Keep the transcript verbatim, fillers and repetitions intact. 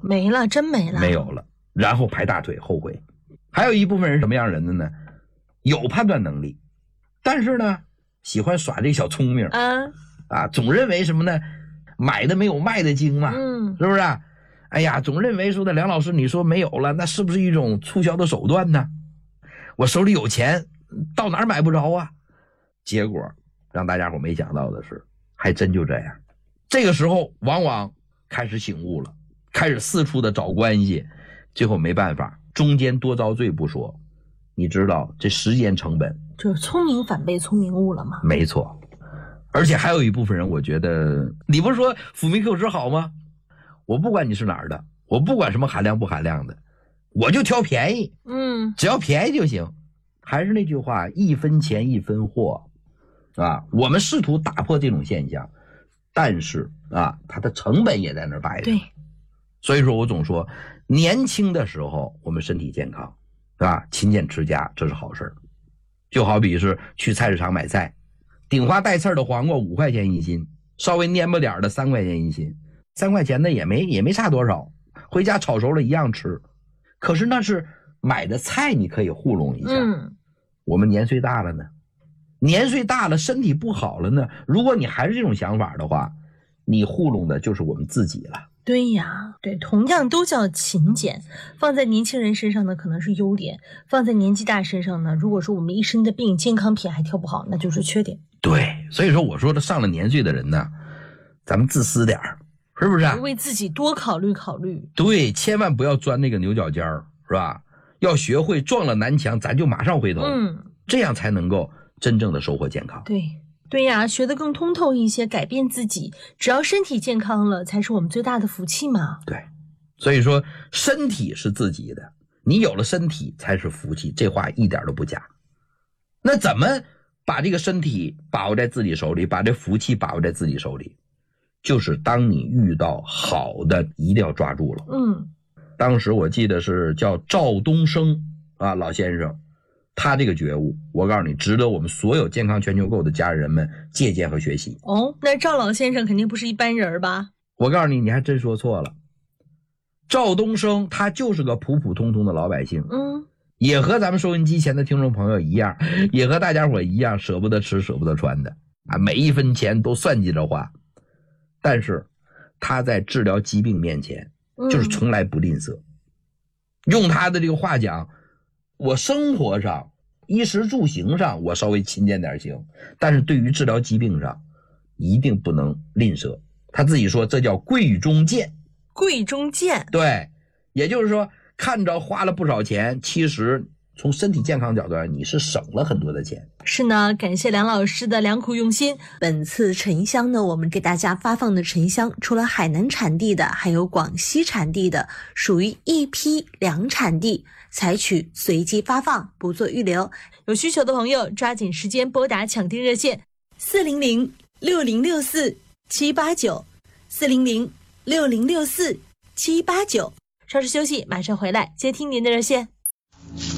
没了，真没了， 没有了，然后拍大腿后悔。还有一部分人什么样人的呢？有判断能力，但是呢喜欢耍这个小聪明啊啊，总认为什么呢？买的没有卖的精嘛，嗯，是不是啊？哎呀，总认为说的梁老师，你说没有了，那是不是一种促销的手段呢？我手里有钱，到哪儿买不着啊？结果让大家伙没想到的是，还真就这样。这个时候往往开始醒悟了，开始四处的找关系，最后没办法，中间多遭罪不说，你知道这时间成本， 就是聪明反被聪明误了吗？ 没错。而且还有一部分人，我觉得你不是说辅酶 Q 十好吗？我不管你是哪儿的，我不管什么含量不含量的，我就挑便宜，嗯，只要便宜就行。还是那句话，一分钱一分货啊，我们试图打破这种现象，但是啊，它的成本也在那儿摆着。 对， 所以说我总说，年轻的时候我们身体健康，对吧？勤俭持家，这是好事。就好比是去菜市场买菜，顶花带刺的黄瓜五块钱一斤，稍微蔫巴点的三块钱一斤，三块钱的也没也没差多少，回家炒熟了一样吃。可是那是买的菜，你可以糊弄一下。嗯，我们年岁大了呢，年岁大了，身体不好了呢。如果你还是这种想法的话，你糊弄的就是我们自己了。 对呀，对，同样都叫勤俭，放在年轻人身上呢可能是优点，放在年纪大身上呢，如果说我们一身的病，健康品还挑不好，那就是缺点。 对，所以说我说的上了年岁的人呢，咱们自私点儿，是不是啊？ 为自己多考虑考虑。对， 千万不要钻那个牛角尖儿，是吧？要学会撞了南墙咱就马上回头，嗯，这样才能够真正的收获健康。 对对呀，学得更通透一些，改变自己，只要身体健康了才是我们最大的福气嘛。 对，所以说身体是自己的，你有了身体才是福气，这话一点都不假。那怎么把这个身体把握在自己手里，把这福气把握在自己手里？就是当你遇到好的一定要抓住了。嗯，当时我记得是叫赵东升啊，老先生，他这个觉悟，我告诉你，值得我们所有健康全球购的家人们借鉴和学习。 哦，那赵老先生肯定不是一般人吧？ 我告诉你，你还真说错了。赵东升他就是个普普通通的老百姓，嗯，也和咱们收音机前的听众朋友一样，也和大家伙一样，舍不得吃舍不得穿的啊，每一分钱都算计着花。但是他在治疗疾病面前就是从来不吝啬，嗯，用他的这个话讲，我生活上衣食住行上我稍微勤俭点行，但是对于治疗疾病上一定不能吝啬。他自己说这叫贵中贱。 贵中贱， 对，也就是说看着花了不少钱，其实从身体健康角度上你是省了很多的钱。 是呢，感谢梁老师的良苦用心。本次沉香呢，我们给大家发放的沉香除了海南产地的还有广西产地的，属于一批两产地，采取随机发放，不做预留。有需求的朋友抓紧时间拨打抢订热线四零零六零六四七八九 四零零六零六四七八九。稍事休息，马上回来接听您的热线。